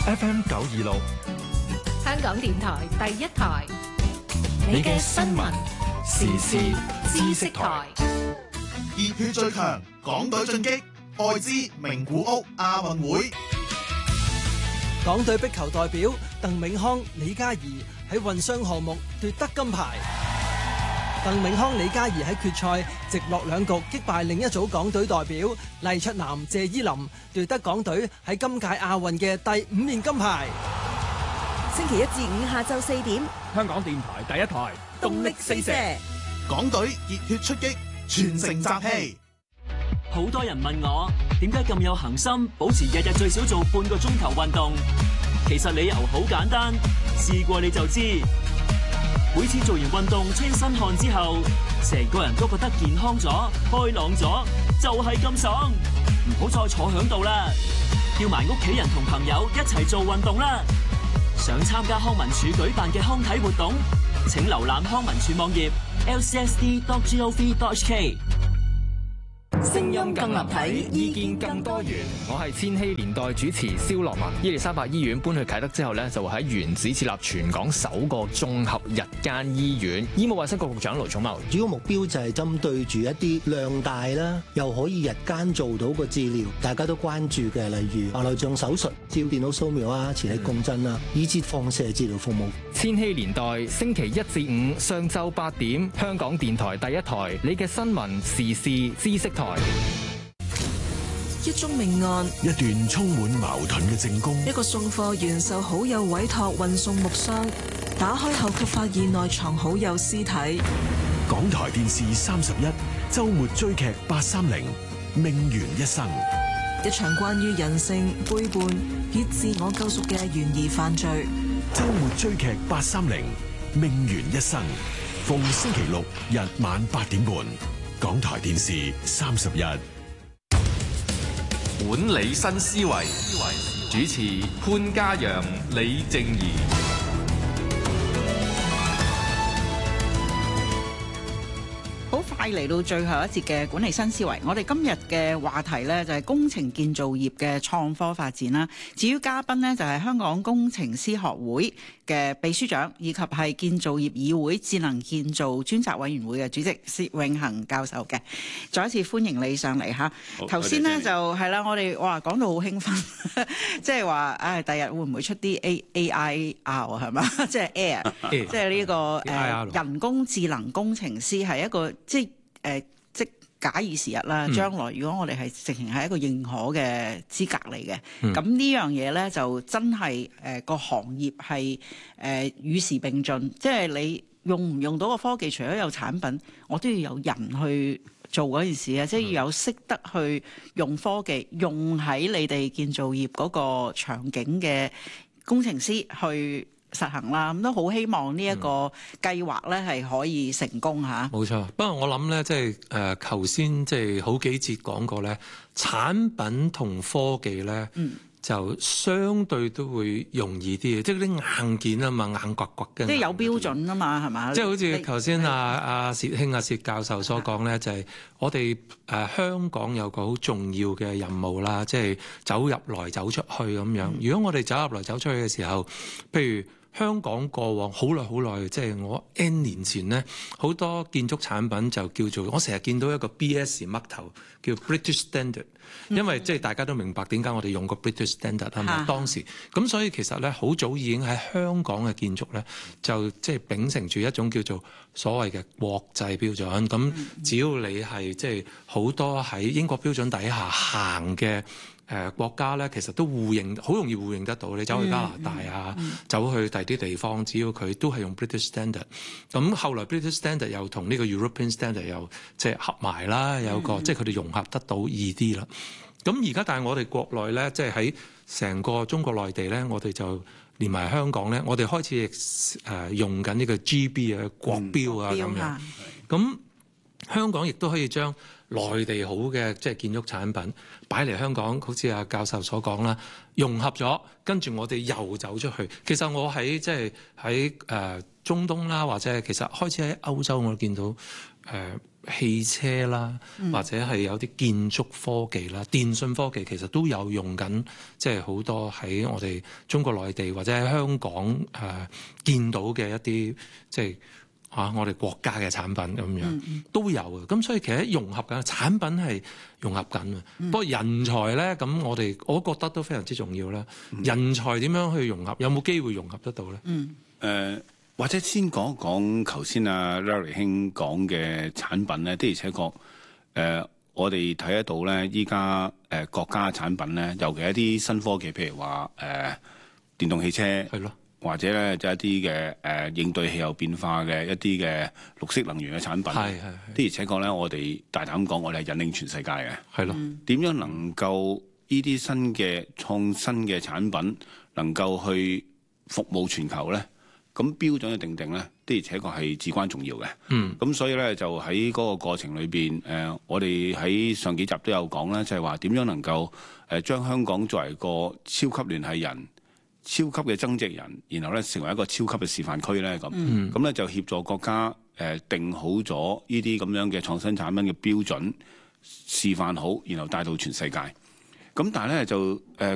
FM 926， 香港電台第一台， 你嘅新聞時事知識台。 熱血最強，港隊進擊，愛之名古屋亞運會。 港隊壁球代表鄧銘康、李嘉怡喺混雙項目奪得金牌。鄧銘康、李嘉怡喺決賽直落兩局擊敗另一組港隊代表黎卓南、謝依霖，奪得港隊喺今屆亞運嘅第5面金牌。 星期1至5下晝4點， 香港電台第一台動力四射， 港隊熱血出擊，全城集氣。 好多人問我點解咁有恒心，保持日日最少做半個鐘頭運動。其實理由好簡單，試過你就知。每次做完運動出身汗之後，成個人都覺得健康咗、開朗咗，就係咁爽。唔好再坐響度啦，叫埋屋企人同朋友一齊做運動啦。想參加康文署舉辦嘅康體活動，請瀏覽康文署網頁 lcsd.gov.hk。 聲音更立體，意見更多元。 我係千禧年代主持蕭樂文。伊利沙伯醫院搬去啟德之後呢，就會喺原址設立全港首個綜合日間醫院。醫務衛生局局長盧寵茂， 主要目標就係針對住一啲量大啦，又可以日間做到個治療，大家都關注嘅，例如白內障手術、照電腦掃描啊、磁力共振啊，以至放射治療服務。 千禧年代星期1至5上晝8點，香港電台第一台，你嘅新聞時事知識台。 一宗命案， 一段充滿矛盾嘅證供， 一個送貨員受好友委託運送木箱，打開後卻發現內藏好友屍體。 港台電視31週末追劇830命懸一生， 一場關於人性背叛與自我救贖嘅懸疑犯罪。 週末追劇830命懸一生，逢星期六日晚8點半，港台電視31。 管理新思維，主持潘嘉陽、李靜宜。 好快嚟到最後一節嘅管理新思維，我哋今日嘅話題呢，就係工程建造業嘅創科發展啦。至於嘉賓呢，就係香港工程師學會嘅秘書長，以及係建造業議會智能建造專責委員會嘅主席薛永恒教授嘅。再一次歡迎你上嚟嚇。頭先呢，就係啦，我哋哇講到好興奮，即係話第日會唔會出啲 AIR 係嘛？即係 Air， 即係呢個人工智能工程師係一個。即假以時日啦，將來如果我哋係直情係一個認可嘅資格嚟嘅，咁呢樣嘢咧就真係個行業係與時並進，即係你用唔用到個科技，除咗有產品，我都要有人去做嗰件事啊！即係要有識得去用科技，用喺你哋建造業嗰個場景嘅工程師去實行啦，咁都好希望呢一個計劃咧係可以成功嚇。 冇錯，不過我諗咧，即係頭先即係好幾節講過咧，產品同科技咧，就相對都會容易啲嘅，即係啲硬件啊嘛，硬掘掘嘅。即係有標準啊嘛，係嘛？ 即係好似頭先阿薛兄薛教授所講咧，就係我哋香港有個好重要嘅任務啦，即係走入來走出去咁樣。如果我哋走入來走出去嘅時候，譬如香港過往好耐，即係我 N 年前呢，好多建築產品就叫做，我成日見到一個 BS 嘜頭叫 British Standard， 因為即係大家都明白點解我哋用個 British Standard 係咪當時，咁所以其實咧好早已經喺香港嘅建築咧就即係秉承住一種叫做所謂嘅國際標準，咁只要你係即係好多喺英國標準底下行嘅國家咧，其實都互認，好容易互認得到。你走去加拿大啊，走去第啲地方，只要佢都係用 British Standard。咁後來 British Standard 又同呢個 European Standard 又即係合埋啦，有個即係佢哋融合得到易啲啦。咁而家但係我哋國內咧，即係喺成個中國內地咧，我哋就連埋香港咧，我哋開始用緊呢個 GB 啊國標啊咁樣。咁香港亦都可以將內地好嘅即係建築產品擺嚟香港，好似阿教授所講啦，融合咗，跟住我哋又走出去。其實我喺即係喺中東啦，或者係其實開始喺歐洲，我見到汽車啦，或者係有啲建築科技啦、電信科技，其實都有用緊，即係好多喺我哋中國內地或者喺香港見到嘅一啲即係我哋國家嘅產品咁樣都有嘅。咁所以其實融合緊，產品係融合緊嘅。不過人才咧，咁我覺得都非常之重要啦。人才點樣去融合？有冇機會融合得到咧？ 或者先講一講頭先阿 Larry 兄講嘅產品咧，的而且確我哋睇得到咧，依家國家嘅產品咧，尤其一啲新科技，譬如話電動汽車，係咯，或者咧就一啲嘅應對氣候變化嘅一啲嘅綠色能源嘅產品，係的而且確咧，我哋大膽講，我哋係引領全世界嘅，係咯。點樣能夠呢啲新嘅創新嘅產品能夠去服務全球咧？咁標準嘅定定咧，的而且確係至關重要嘅。咁所以咧就喺嗰個過程裏邊，我哋喺上幾集都有講啦，就係話點樣能夠將香港作為個超級聯繫人、超級嘅增值人，然後咧成為一個超級嘅示範區咧咁。咁咧就協助國家定好咗呢啲咁樣嘅創新產品嘅標準，示範好，然後帶到全世界。咁但係咧就